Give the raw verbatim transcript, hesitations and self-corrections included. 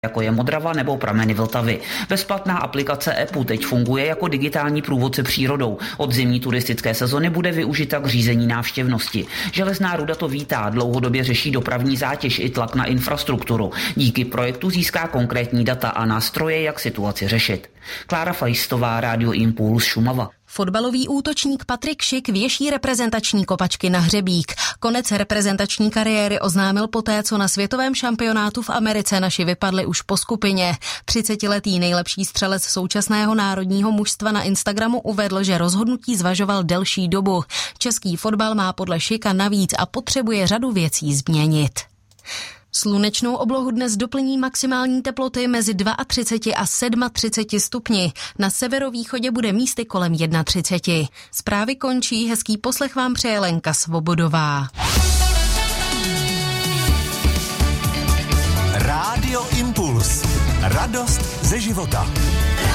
jako je Modrava nebo prameny Vltavy. Bezplatná aplikace EPU teď funguje jako digitální průvodce přírodou. Od zimní turistické sezony bude využita k řízení návštěvnosti. Železná ruda to vítá, dlouhodobě řeší dopravní zátěž i tlak na infrastrukturu. Díky projektu získá konkrétní data a nástroje, jak situaci řešit. Klára Fajstová, Rádio Impuls, Šumava. Fotbalový útočník Patrik Šik věší reprezentační kopačky na hřebík. Konec reprezentační kariéry oznámil poté, co na světovém šampionátu v Americe naši vypadli už po skupině. třicetiletý nejlepší střelec současného národního mužstva na Instagramu uvedl, že rozhodnutí zvažoval delší dobu. Český fotbal má podle Šika navíc a potřebuje řadu věcí změnit. Slunečnou oblohu dnes doplní maximální teploty mezi třiceti dvěma a třiceti sedmi stupni. Na severovýchodě bude místy kolem třiceti jedna. Zprávy končí, hezký poslech vám přeje Lenka Svobodová. Rádio Impuls. Radost ze života.